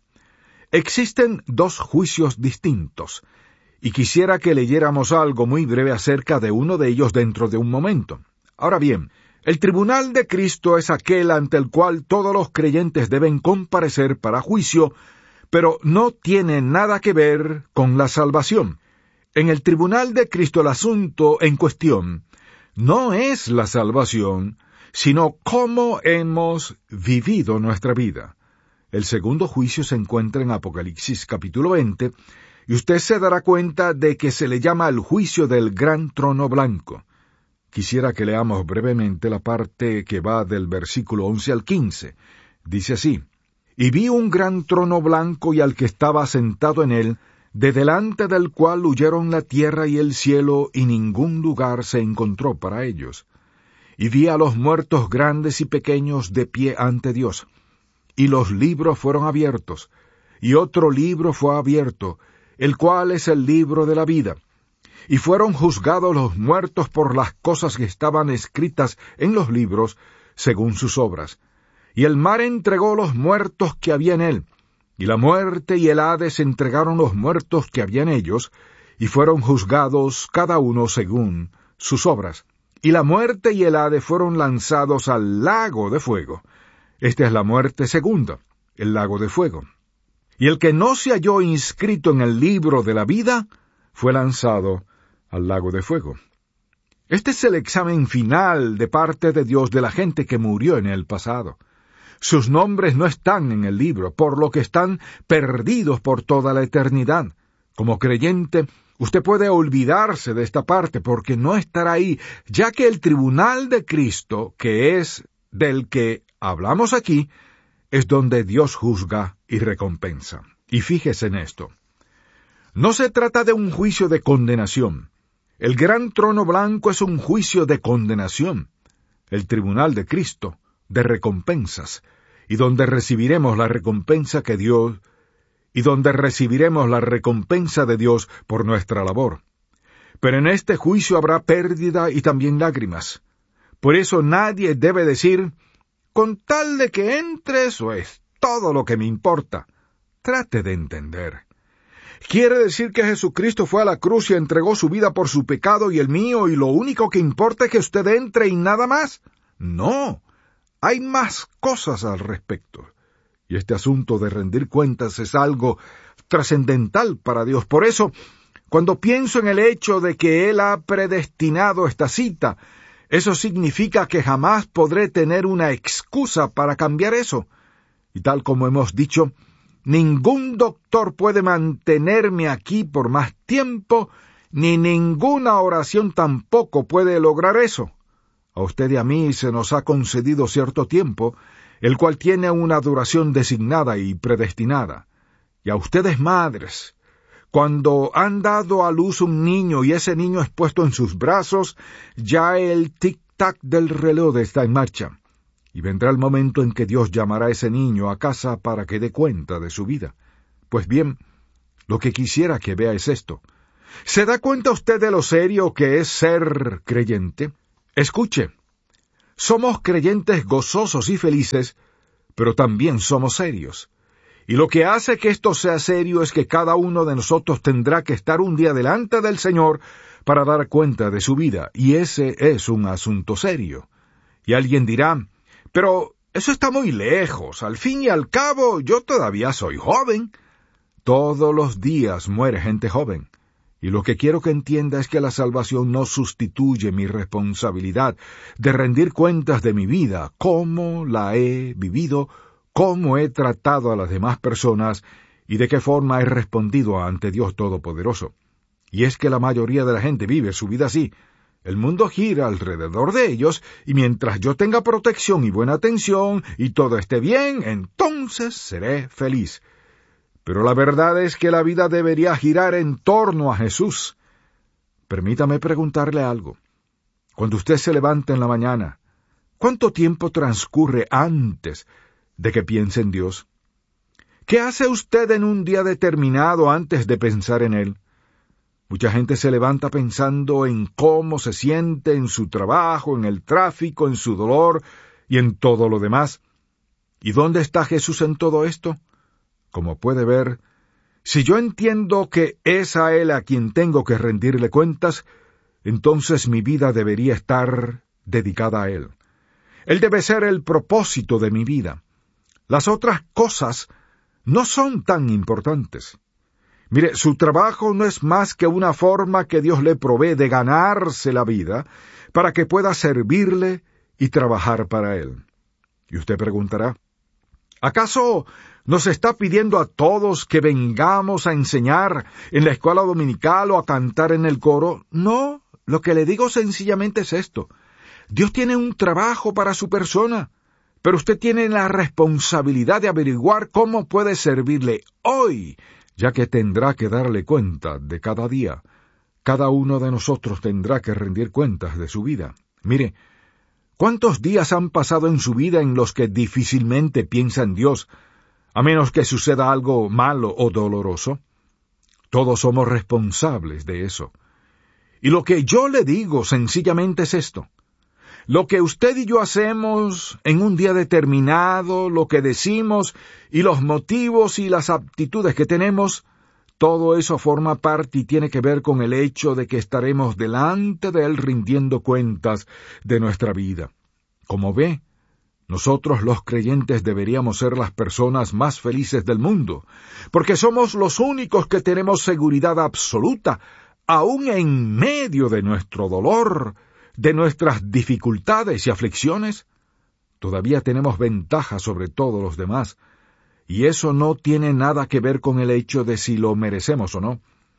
Existen dos juicios distintos, y quisiera que leyéramos algo muy breve acerca de uno de ellos dentro de un momento. Ahora bien, el tribunal de Cristo es aquel ante el cual todos los creyentes deben comparecer para juicio, pero no tiene nada que ver con la salvación. En el tribunal de Cristo el asunto en cuestión no es la salvación, sino cómo hemos vivido nuestra vida. El segundo juicio se encuentra en Apocalipsis capítulo 20, y usted se dará cuenta de que se le llama el juicio del gran trono blanco. Quisiera que leamos brevemente la parte que va del versículo 11 al 15. Dice así: «Y vi un gran trono blanco y al que estaba sentado en él, de delante del cual huyeron la tierra y el cielo, y ningún lugar se encontró para ellos. Y vi a los muertos grandes y pequeños de pie ante Dios. Y los libros fueron abiertos, y otro libro fue abierto, el cual es el libro de la vida. Y fueron juzgados los muertos por las cosas que estaban escritas en los libros, según sus obras. Y el mar entregó los muertos que había en él, y la muerte y el Hades entregaron los muertos que había en ellos, y fueron juzgados cada uno según sus obras. Y la muerte y el Hades fueron lanzados al lago de fuego. Esta es la muerte segunda, el lago de fuego. Y el que no se halló inscrito en el libro de la vida, fue lanzado al lago de fuego». Este es el examen final de parte de Dios de la gente que murió en el pasado. Sus nombres no están en el libro, por lo que están perdidos por toda la eternidad. Como creyente, usted puede olvidarse de esta parte porque no estará ahí, ya que el tribunal de Cristo, que es del que hablamos aquí, es donde Dios juzga y recompensa. Y fíjese en esto. No se trata de un juicio de condenación. El gran trono blanco es un juicio de condenación. El tribunal de Cristo, de recompensas, y donde recibiremos la recompensa de Dios por nuestra labor. Pero en este juicio habrá pérdida y también lágrimas. Por eso nadie debe decir: «Con tal de que entre, eso es todo lo que me importa». Trate de entender. ¿Quiere decir que Jesucristo fue a la cruz y entregó su vida por su pecado y el mío, y lo único que importa es que usted entre y nada más? No, hay más cosas al respecto. Y este asunto de rendir cuentas es algo trascendental para Dios. Por eso, cuando pienso en el hecho de que Él ha predestinado esta cita, eso significa que jamás podré tener una excusa para cambiar eso. Y tal como hemos dicho, ningún doctor puede mantenerme aquí por más tiempo, ni ninguna oración tampoco puede lograr eso. A usted y a mí se nos ha concedido cierto tiempo, el cual tiene una duración designada y predestinada. Y a ustedes, madres, cuando han dado a luz un niño y ese niño es puesto en sus brazos, ya el tic-tac del reloj está en marcha. Y vendrá el momento en que Dios llamará a ese niño a casa para que dé cuenta de su vida. Pues bien, lo que quisiera que vea es esto. ¿Se da cuenta usted de lo serio que es ser creyente? Escuche, somos creyentes gozosos y felices, pero también somos serios. Y lo que hace que esto sea serio es que cada uno de nosotros tendrá que estar un día delante del Señor para dar cuenta de su vida, y ese es un asunto serio. Y alguien dirá, pero eso está muy lejos, al fin y al cabo yo todavía soy joven. Todos los días muere gente joven. Y lo que quiero que entienda es que la salvación no sustituye mi responsabilidad de rendir cuentas de mi vida, cómo la he vivido, cómo he tratado a las demás personas y de qué forma he respondido ante Dios Todopoderoso. Y es que la mayoría de la gente vive su vida así. El mundo gira alrededor de ellos, y mientras yo tenga protección y buena atención y todo esté bien, entonces seré feliz. Pero la verdad es que la vida debería girar en torno a Jesús. Permítame preguntarle algo. Cuando usted se levanta en la mañana, ¿cuánto tiempo transcurre antes de que piense en Dios? ¿Qué hace usted en un día determinado antes de pensar en Él? Mucha gente se levanta pensando en cómo se siente en su trabajo, en el tráfico, en su dolor y en todo lo demás. ¿Y dónde está Jesús en todo esto? Como puede ver, si yo entiendo que es a Él a quien tengo que rendirle cuentas, entonces mi vida debería estar dedicada a Él. Él debe ser el propósito de mi vida. Las otras cosas no son tan importantes. Mire, su trabajo no es más que una forma que Dios le provee de ganarse la vida para que pueda servirle y trabajar para Él. Y usted preguntará, ¿acaso nos está pidiendo a todos que vengamos a enseñar en la escuela dominical o a cantar en el coro? No, lo que le digo sencillamente es esto. Dios tiene un trabajo para su persona, pero usted tiene la responsabilidad de averiguar cómo puede servirle hoy, ya que tendrá que darle cuenta de cada día. Cada uno de nosotros tendrá que rendir cuentas de su vida. Mire, ¿cuántos días han pasado en su vida en los que difícilmente piensa en Dios, a menos que suceda algo malo o doloroso? Todos somos responsables de eso. Y lo que yo le digo sencillamente es esto. Lo que usted y yo hacemos en un día determinado, lo que decimos y los motivos y las aptitudes que tenemos, todo eso forma parte y tiene que ver con el hecho de que estaremos delante de Él rindiendo cuentas de nuestra vida. Como ve, nosotros los creyentes deberíamos ser las personas más felices del mundo, porque somos los únicos que tenemos seguridad absoluta, aún en medio de nuestro dolor, de nuestras dificultades y aflicciones. Todavía tenemos ventaja sobre todos los demás, y eso no tiene nada que ver con el hecho de si lo merecemos o no.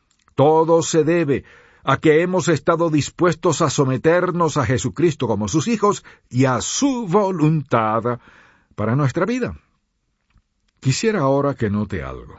Todo se debe a que hemos estado dispuestos a someternos a Jesucristo como sus hijos y a su voluntad para nuestra vida. Quisiera ahora que note algo.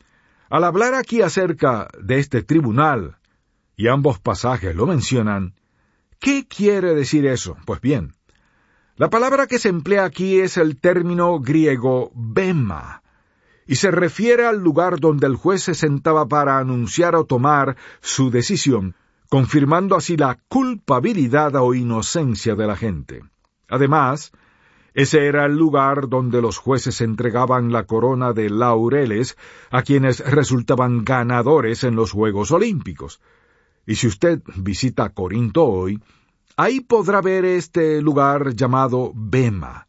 Al hablar aquí acerca de este tribunal, y ambos pasajes lo mencionan, ¿qué quiere decir eso? Pues bien, la palabra que se emplea aquí es el término griego bema, y se refiere al lugar donde el juez se sentaba para anunciar o tomar su decisión, confirmando así la culpabilidad o inocencia de la gente. Además, ese era el lugar donde los jueces entregaban la corona de laureles a quienes resultaban ganadores en los Juegos Olímpicos. Y si usted visita Corinto hoy, ahí podrá ver este lugar llamado Bema.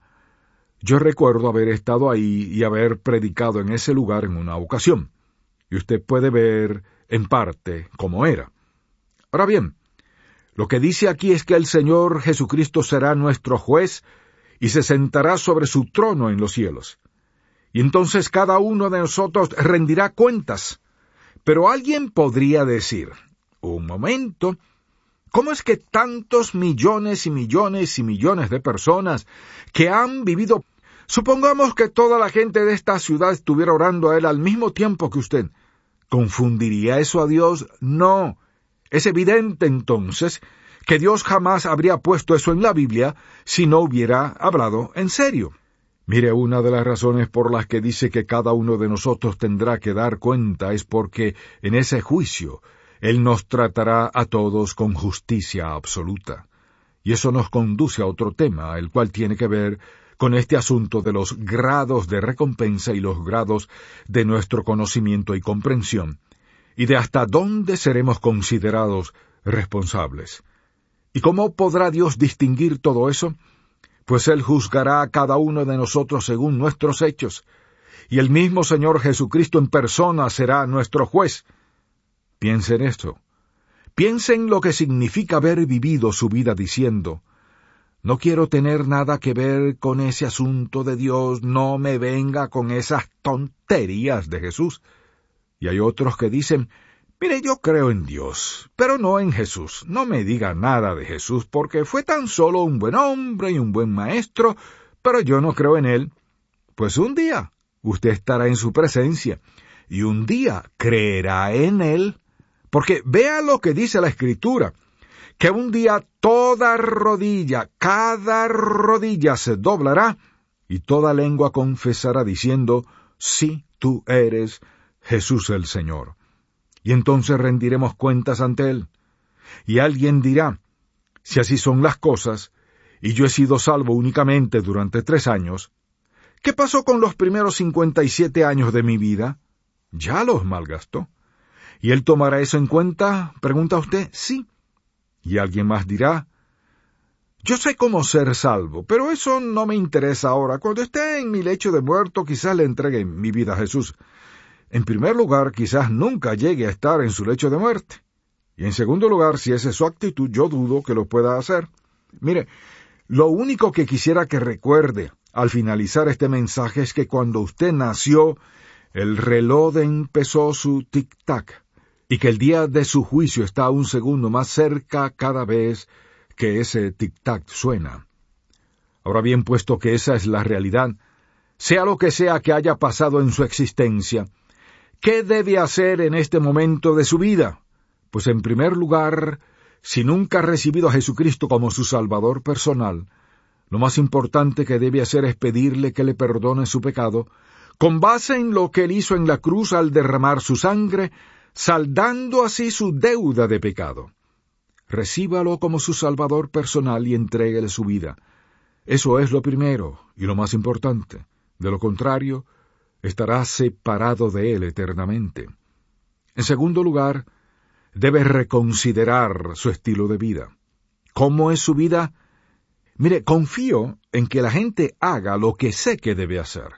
Yo recuerdo haber estado ahí y haber predicado en ese lugar en una ocasión. Y usted puede ver, en parte, cómo era. Ahora bien, lo que dice aquí es que el Señor Jesucristo será nuestro juez y se sentará sobre su trono en los cielos. Y entonces cada uno de nosotros rendirá cuentas. Pero alguien podría decir, un momento, ¿cómo es que tantos millones y millones y millones de personas que han vivido, supongamos que toda la gente de esta ciudad estuviera orando a Él al mismo tiempo que usted, ¿confundiría eso a Dios? No. Es evidente entonces que Dios jamás habría puesto eso en la Biblia si no hubiera hablado en serio. Mire, una de las razones por las que dice que cada uno de nosotros tendrá que dar cuenta es porque en ese juicio Él nos tratará a todos con justicia absoluta. Y eso nos conduce a otro tema, el cual tiene que ver con este asunto de los grados de recompensa y los grados de nuestro conocimiento y comprensión, y de hasta dónde seremos considerados responsables. ¿Y cómo podrá Dios distinguir todo eso? Pues Él juzgará a cada uno de nosotros según nuestros hechos, y el mismo Señor Jesucristo en persona será nuestro juez. Piensen en esto. Piensen lo que significa haber vivido su vida diciendo: no quiero tener nada que ver con ese asunto de Dios, no me venga con esas tonterías de Jesús. Y hay otros que dicen: mire, yo creo en Dios, pero no en Jesús. No me diga nada de Jesús, porque fue tan solo un buen hombre y un buen maestro, pero yo no creo en Él. Pues un día usted estará en su presencia, y un día creerá en Él, porque vea lo que dice la Escritura, que un día toda rodilla, cada rodilla se doblará, y toda lengua confesará diciendo: sí, tú eres Jesús el Señor. Y entonces rendiremos cuentas ante Él. Y alguien dirá: si así son las cosas, y yo he sido salvo únicamente durante 3 años, ¿qué pasó con los primeros 57 años de mi vida? Ya los malgastó. ¿Y Él tomará eso en cuenta? Pregunta usted. Sí. Y alguien más dirá: yo sé cómo ser salvo, pero eso no me interesa ahora. Cuando esté en mi lecho de muerto, quizás le entregue mi vida a Jesús. En primer lugar, quizás nunca llegue a estar en su lecho de muerte. Y en segundo lugar, si esa es su actitud, yo dudo que lo pueda hacer. Mire, lo único que quisiera que recuerde al finalizar este mensaje es que cuando usted nació, el reloj empezó su tic-tac, y que el día de su juicio está un segundo más cerca cada vez que ese tic-tac suena. Ahora bien, puesto que esa es la realidad, sea lo que sea que haya pasado en su existencia, ¿qué debe hacer en este momento de su vida? Pues en primer lugar, si nunca ha recibido a Jesucristo como su Salvador personal, lo más importante que debe hacer es pedirle que le perdone su pecado, con base en lo que Él hizo en la cruz al derramar su sangre, saldando así su deuda de pecado. Recíbalo como su Salvador personal y entréguele su vida. Eso es lo primero y lo más importante. De lo contrario, estará separado de Él eternamente. En segundo lugar, debe reconsiderar su estilo de vida. ¿Cómo es su vida? Mire, confío en que la gente haga lo que sé que debe hacer,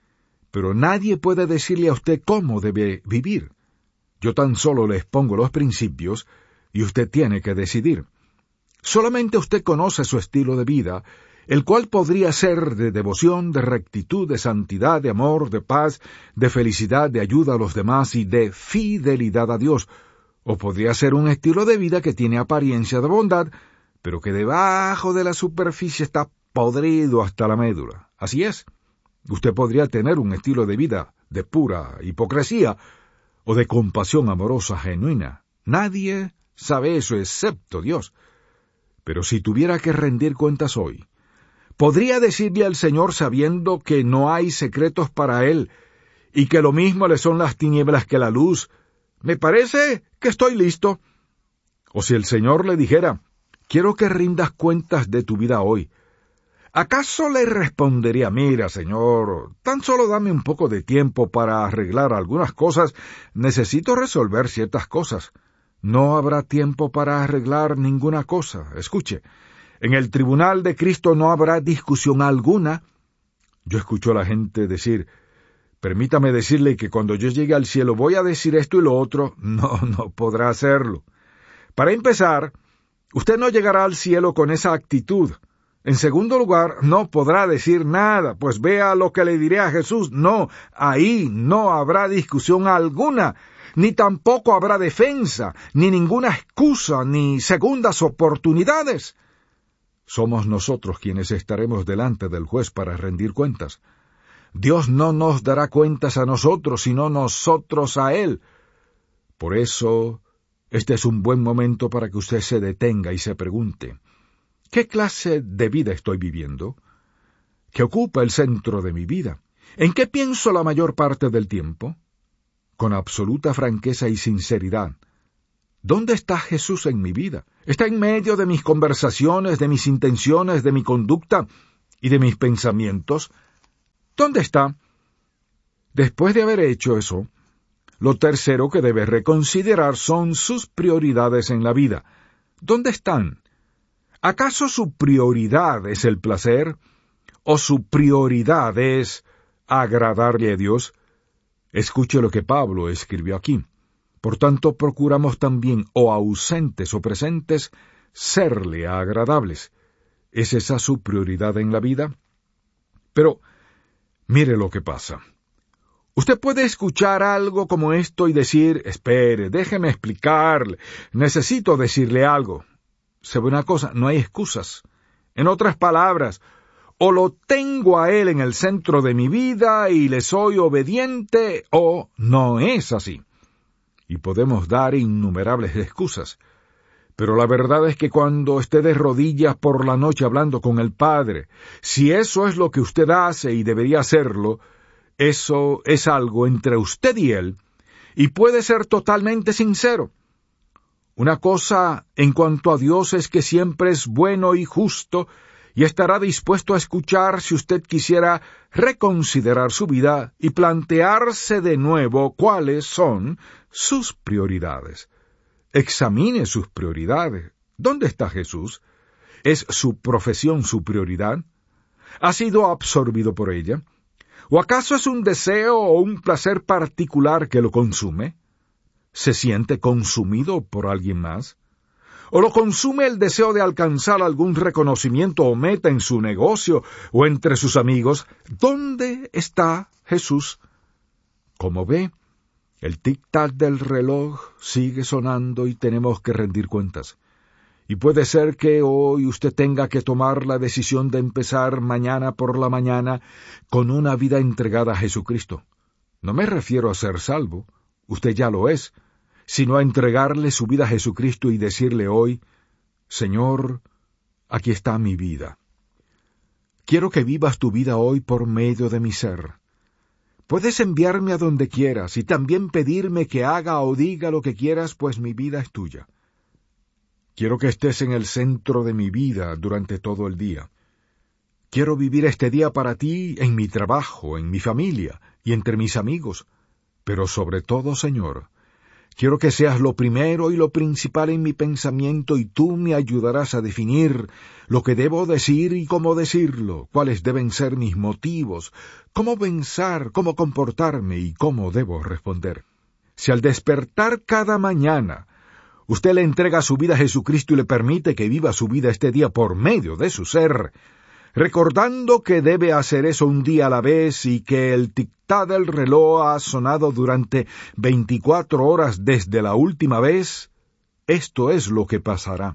pero nadie puede decirle a usted cómo debe vivir. Yo tan solo le expongo los principios y usted tiene que decidir. Solamente usted conoce su estilo de vida, el cual podría ser de devoción, de rectitud, de santidad, de amor, de paz, de felicidad, de ayuda a los demás y de fidelidad a Dios. O podría ser un estilo de vida que tiene apariencia de bondad, pero que debajo de la superficie está podrido hasta la médula. Así es. Usted podría tener un estilo de vida de pura hipocresía o de compasión amorosa genuina. Nadie sabe eso excepto Dios. Pero si tuviera que rendir cuentas hoy, podría decirle al Señor sabiendo que no hay secretos para Él y que lo mismo le son las tinieblas que la luz: me parece que estoy listo. O si el Señor le dijera: quiero que rindas cuentas de tu vida hoy, ¿acaso le respondería: mira, Señor, tan solo dame un poco de tiempo para arreglar algunas cosas, necesito resolver ciertas cosas? No habrá tiempo para arreglar ninguna cosa. Escuche, en el tribunal de Cristo no habrá discusión alguna. Yo escucho a la gente decir: permítame decirle que cuando yo llegue al cielo voy a decir esto y lo otro. No podrá hacerlo. Para empezar, usted no llegará al cielo con esa actitud. En segundo lugar, no podrá decir nada, pues vea lo que le diré a Jesús. No, ahí no habrá discusión alguna, ni tampoco habrá defensa, ni ninguna excusa, ni segundas oportunidades. Somos nosotros quienes estaremos delante del juez para rendir cuentas. Dios no nos dará cuentas a nosotros, sino nosotros a Él. Por eso, Este es un buen momento para que usted se detenga y se pregunte, ¿qué clase de vida estoy viviendo? ¿Qué ocupa el centro de mi vida? ¿En qué pienso la mayor parte del tiempo? Con absoluta franqueza y sinceridad, ¿dónde está Jesús en mi vida? ¿Está en medio de mis conversaciones, de mis intenciones, de mi conducta y de mis pensamientos? ¿Dónde está? Después de haber hecho eso, lo tercero que debe reconsiderar son sus prioridades en la vida. ¿Dónde están? ¿Acaso su prioridad es el placer? ¿O su prioridad es agradarle a Dios? Escuche lo que Pablo escribió aquí. Por tanto, procuramos también, o ausentes o presentes, serle agradables. ¿Es esa su prioridad en la vida? Pero, mire lo que pasa. Usted puede escuchar algo como esto y decir, espere, déjeme explicarle, necesito decirle algo. ¿Sabe una cosa? No hay excusas. En otras palabras, o lo tengo a él en el centro de mi vida y le soy obediente, o no es así. Y podemos dar innumerables excusas. Pero la verdad es que cuando esté de rodillas por la noche hablando con el Padre, si eso es lo que usted hace y debería hacerlo, eso es algo entre usted y él, y puede ser totalmente sincero. Una cosa en cuanto a Dios es que siempre es bueno y justo, y estará dispuesto a escuchar si usted quisiera reconsiderar su vida y plantearse de nuevo cuáles son sus prioridades. Examine sus prioridades. ¿Dónde está Jesús? ¿Es su profesión su prioridad? ¿Ha sido absorbido por ella? ¿O acaso es un deseo o un placer particular que lo consume? ¿Se siente consumido por alguien más? ¿O lo consume el deseo de alcanzar algún reconocimiento o meta en su negocio o entre sus amigos? ¿Dónde está Jesús? Como ve, el tic-tac del reloj sigue sonando y tenemos que rendir cuentas. Y puede ser que hoy usted tenga que tomar la decisión de empezar mañana por la mañana con una vida entregada a Jesucristo. No me refiero a ser salvo, usted ya lo es, sino a entregarle su vida a Jesucristo y decirle hoy, Señor, aquí está mi vida. Quiero que vivas tu vida hoy por medio de mi ser. Puedes enviarme a donde quieras y también pedirme que haga o diga lo que quieras, pues mi vida es tuya. Quiero que estés en el centro de mi vida durante todo el día. Quiero vivir este día para ti en mi trabajo, en mi familia y entre mis amigos. Pero sobre todo, Señor, quiero que seas lo primero y lo principal en mi pensamiento y tú me ayudarás a definir lo que debo decir y cómo decirlo, cuáles deben ser mis motivos, cómo pensar, cómo comportarme y cómo debo responder. Si al despertar cada mañana usted le entrega su vida a Jesucristo y le permite que viva su vida este día por medio de su ser, recordando que debe hacer eso un día a la vez y que el tic-tac del reloj ha sonado durante 24 horas desde la última vez, esto es lo que pasará.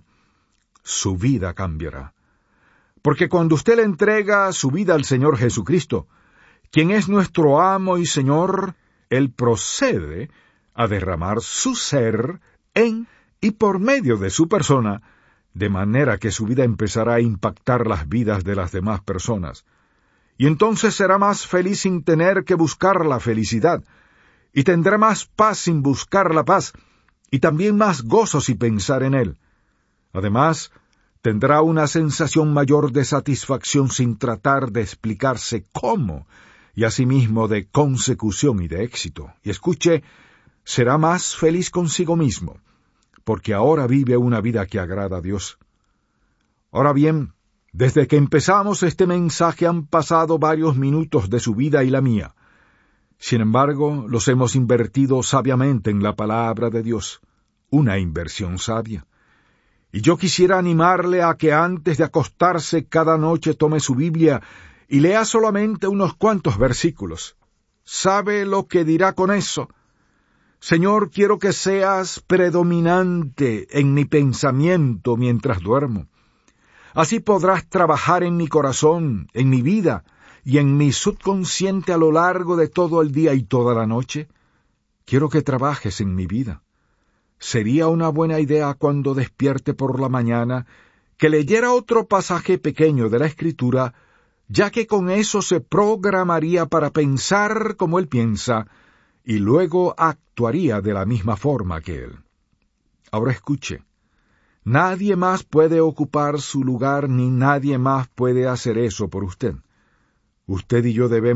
Su vida cambiará. Porque cuando usted le entrega su vida al Señor Jesucristo, quien es nuestro amo y Señor, Él procede a derramar su ser en y por medio de su persona, de manera que su vida empezará a impactar las vidas de las demás personas. Y entonces será más feliz sin tener que buscar la felicidad, y tendrá más paz sin buscar la paz, y también más gozo sin pensar en él. Además, tendrá una sensación mayor de satisfacción sin tratar de explicarse cómo, y asimismo de consecución y de éxito. Y escuche, será más feliz consigo mismo, porque ahora vive una vida que agrada a Dios. Ahora bien, desde que empezamos este mensaje han pasado varios minutos de su vida y la mía. Sin embargo, los hemos invertido sabiamente en la palabra de Dios, una inversión sabia. Y yo quisiera animarle a que antes de acostarse cada noche tome su Biblia y lea solamente unos cuantos versículos. ¿Sabe lo que dirá con eso? Señor, quiero que seas predominante en mi pensamiento mientras duermo. Así podrás trabajar en mi corazón, en mi vida y en mi subconsciente a lo largo de todo el día y toda la noche. Quiero que trabajes en mi vida. sería una buena idea cuando despierte por la mañana que leyera otro pasaje pequeño de la Escritura, ya que con eso se programaría para pensar como él piensa y luego actuaría de la misma forma que él. Ahora escuche. Nadie más puede ocupar su lugar ni nadie más puede hacer eso por usted. Usted y yo debemos